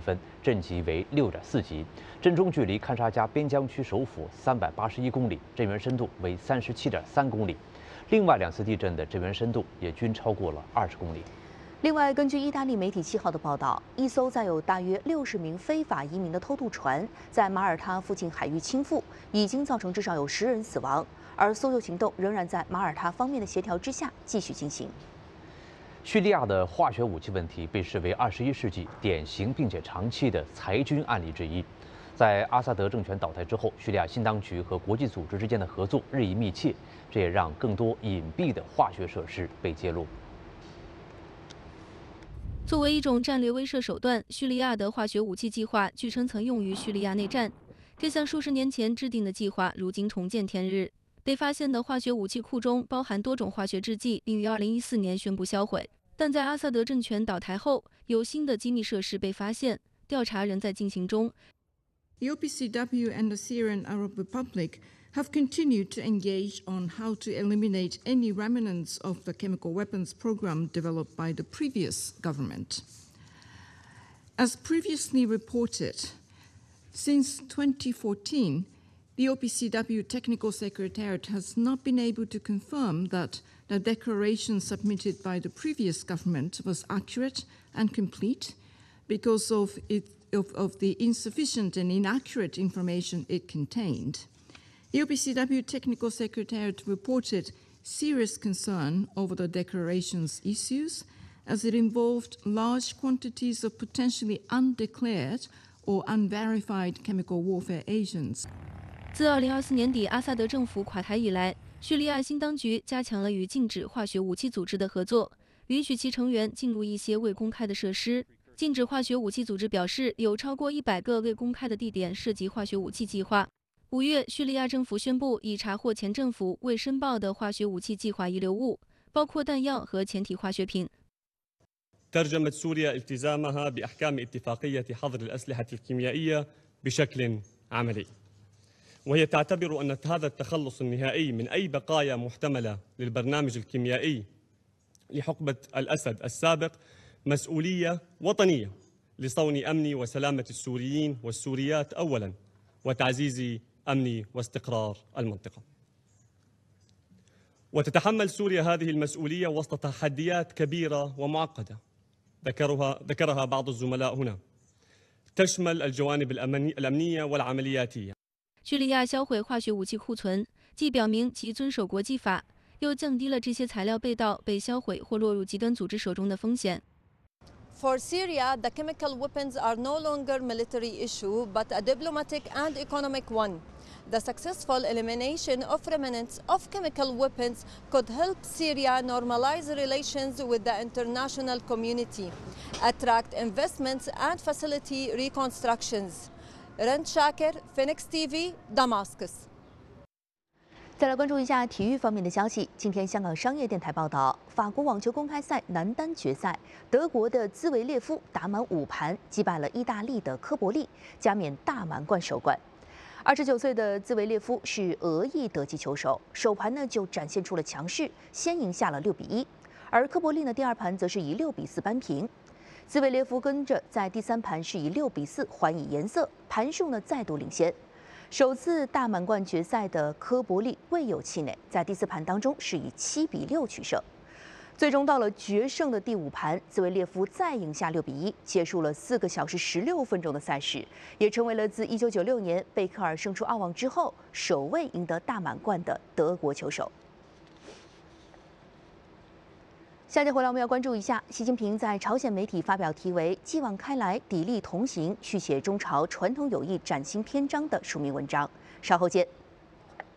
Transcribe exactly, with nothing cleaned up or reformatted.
分，震级为六点四级。震中距离堪沙加边疆区首府三百八十一公里，震源深度为三十七点三公里。另外两次地震的震源深度也均超过了二十公里。 另外，根据意大利媒体七号的报道，一艘载有大约六十名非法移民的偷渡船在马耳他附近海域倾覆，已经造成至少有十人死亡，而搜救行动仍然在马耳他方面的协调之下继续进行。 叙利亚的化学武器问题被视为二十一世纪典型并且长期的裁军案例之一。在阿萨德政权倒台之后，叙利亚新当局和国际组织之间的合作日益密切，这也让更多隐蔽的化学设施被揭露。 作为一种战略威慑手段，叙利亚的化学武器计划据称曾用于叙利亚内战。这项数十年前制定的计划，如今重见天日。被发现的化学武器库中包含多种化学制剂，并于二零一四年宣布销毁。但在阿萨德政权倒台后，有新的机密设施被发现，调查仍在进行中。 The O P C W and the Syrian Arab Republic have continued to engage on how to eliminate any remnants of the chemical weapons program developed by the previous government. As previously reported, since twenty fourteen, the O P C W Technical Secretariat has not been able to confirm that the declaration submitted by the previous government was accurate and complete because of, it, of, of the insufficient and inaccurate information it contained. The O P C W Technical Secretariat reported serious concern over the declaration's issues as it involved large quantities of potentially undeclared or unverified chemical warfare agents. 自二零二四年底阿萨德政府垮台以来，叙利亚新当局加强了与禁止化学武器组织的合作，允许其成员进入一些未公开的设施。禁止化学武器组织表示，有超过一百个未公开的地点涉及化学武器计划。 五月，叙利亚政府宣布已查获前政府未申报的化学武器计划遗留物，包括弹药和前体化学品。 ترجمت سوريا التزامها بأحكام اتفاقية حظر الأسلحة الكيميائية بشكل عملي، وهي تعتبر أن هذا التخلص النهائي من أي بقايا محتملة للبرنامج الكيميائي لحقبة الأسد السابق مسؤولية وطنية لصون أمن وسلامة السوريين والسوريات أولاً، وتعزيز أمن واستقرار المنطقة. وتتحمل سوريا هذه المسؤولية وسط تحديات كبيرة ومعقدة ذكرها ذكرها بعض الزملاء هنا، تشمل الجوانب الأمنية والعملياتية. 叙利亚销毁化学武器库存，既表明其遵守国际法，又降低了这些材料被盗、被销毁或落入极端组织手中的风险。 For Syria, the chemical weapons are no longer a military issue, but a diplomatic and economic one. The successful elimination of remnants of chemical weapons could help Syria normalize relations with the international community, attract investments and facilitate reconstructions. Rand Shaker, Phoenix T V, Damascus. 再来关注一下体育方面的消息。今天，香港商业电台报道，法国网球公开赛男单决赛，德国的兹维列夫打满五盘，击败了意大利的科博利，加冕大满贯首冠。二十九岁的兹维列夫是俄裔德籍球手，首盘呢就展现出了强势，先赢下了六比一，而科博利呢第二盘则是以六比四扳平。兹维列夫跟着在第三盘是以六比四还以颜色，盘数呢再度领先。 首次大满贯决赛的科博利未有气馁，在第四盘当中是以七比六取胜，最终到了决胜的第五盘，兹维列夫再赢下六比一，结束了四个小时十六分钟的赛事，也成为了自一九九六年贝克尔胜出澳网之后首位赢得大满贯的德国球手。 下节回来，我们要关注一下，习近平在朝鲜媒体发表题为“继往开来，砥砺同行，续写中朝传统友谊崭新篇章”的署名文章。稍后见。